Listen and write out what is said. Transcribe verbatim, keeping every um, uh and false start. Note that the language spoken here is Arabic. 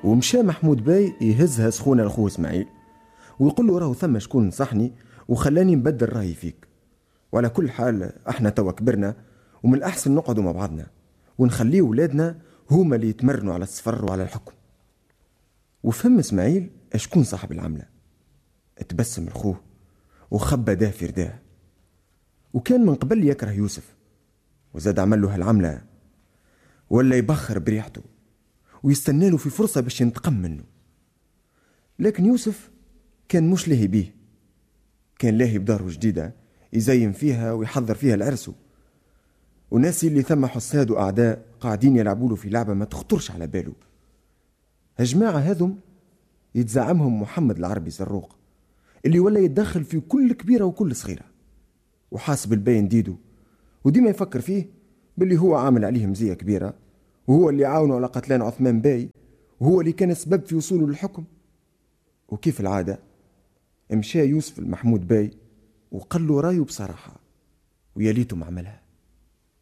ومشى محمود باي يهزها سخونة لخوه اسماعيل ويقول له راهو ثم شكون نصحني وخلاني نبدل رايي فيك، وعلى كل حال احنا توا كبرنا ومن الأحسن نقعدوا مع بعضنا ونخليه ولادنا هما اللي يتمرنوا على السفر وعلى الحكم. وفهم اسماعيل اشكون صاحب العملة، اتبسم لخوه وخبى ده في رداه، وكان من قبل يكره يوسف وزاد عمل له هالعملة ولا يبخر بريحته ويستنى له في فرصة باش ينتقم منه. لكن يوسف كان مش لاهي بيه، كان لاهي بداره جديدة يزين فيها ويحضر فيها العرس، وناسي اللي ثم حساد وأعداء قاعدين يلعبوا له في لعبة ما تخطرش على باله. هالجماعة هذم يتزعمهم محمد العربي زروق اللي ولا يتدخل في كل كبيرة وكل صغيرة وحاسب الباين ديدو، وديما يفكر فيه باللي هو عامل عليه مزية كبيرة، وهو اللي عاونه على قتلان عثمان باي، وهو اللي كان سبب في وصوله للحكم. وكيف العادة امشى يوسف المحمود باي وقال له رايه بصراحة، ويا ليته ما عملها.